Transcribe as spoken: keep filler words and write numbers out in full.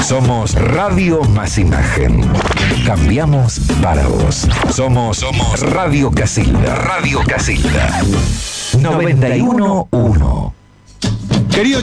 Somos Radio Más Imagen. Cambiamos para vos. Somos, somos Radio Casilda. Radio Casilda. noventa y uno punto uno. Querido